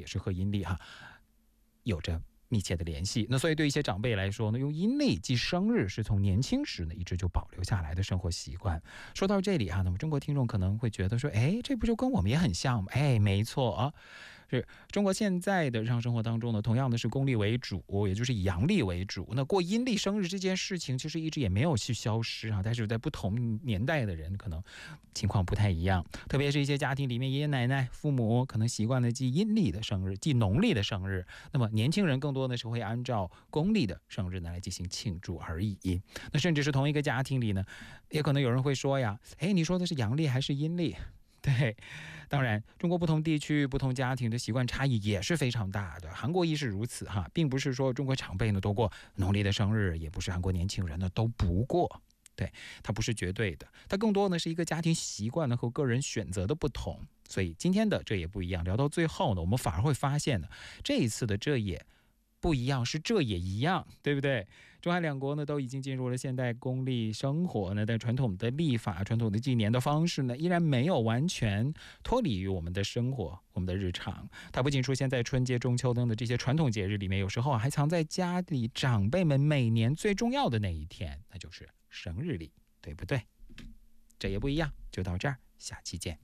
也是和阴历有着密切的联系。那所以对一些长辈来说呢，用阴历记生日是从年轻时呢一直就保留下来的生活习惯。说到这里那么中国听众可能会觉得说，这不就跟我们也很像吗？没错是中国现在的日常生活当中呢，同样的是公历为主，也就是以阳历为主。那过阴历生日这件事情其实一直也没有去消失但是在不同年代的人可能情况不太一样，特别是一些家庭里面爷爷奶奶父母可能习惯了记阴历的生日，记农历的生日，那么年轻人更多的是会按照公历的生日来进行庆祝而已。那甚至是同一个家庭里呢，也可能有人会说呀，你说的是阳历还是阴历？对，当然中国不同地区不同家庭的习惯差异也是非常大的，韩国亦是如此并不是说中国长辈呢都过农历的生日，也不是韩国年轻人呢都不过，对，它不是绝对的，它更多呢是一个家庭习惯呢和个人选择的不同。所以今天的这也不一样，聊到最后呢，我们反而会发现呢，这一次的这也不一样是这也一样，对不对？中韩两国呢都已经进入了现代公历生活呢，但传统的历法、传统的纪年的方式呢，依然没有完全脱离于我们的生活、我们的日常。它不仅出现在春节、中秋等的这些传统节日里面，有时候还藏在家里长辈们每年最重要的那一天，那就是生日里，对不对？这也不一样，就到这儿，下期见。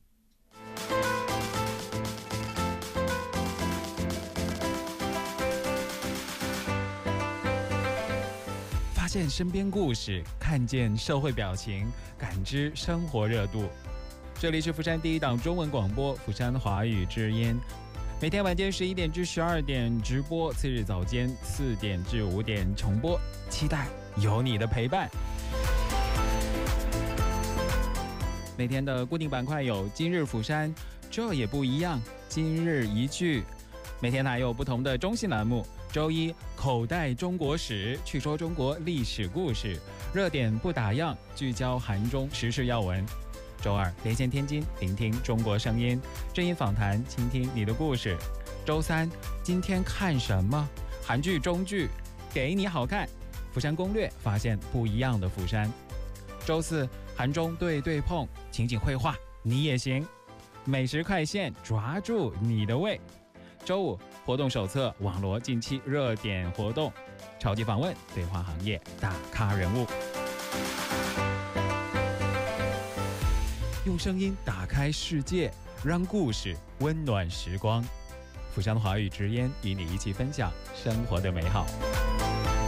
发现身边故事，看见社会表情，感知生活热度。这里是釜山第一档中文广播釜山华语之音，每天晚间11点至12点直播，次日早间4点至5点重播，期待有你的陪伴。每天的固定板块有今日釜山，这也不一样，今日一句。每天还有不同的中心栏目，周一口袋中国史，去说中国历史故事，热点不打烊，聚焦韩中时事要闻。周二连线天津，聆听中国声音，正音访谈，倾听你的故事。周三今天看什么？韩剧中剧给你好看，釜山攻略，发现不一样的釜山。周四韩中对对碰，情景绘画你也行，美食快线，抓住你的胃。周五活动手册，网罗近期热点活动，超级访问，对话行业大咖人物，用声音打开世界，让故事温暖时光。釜山华语之音与你一起分享生活的美好。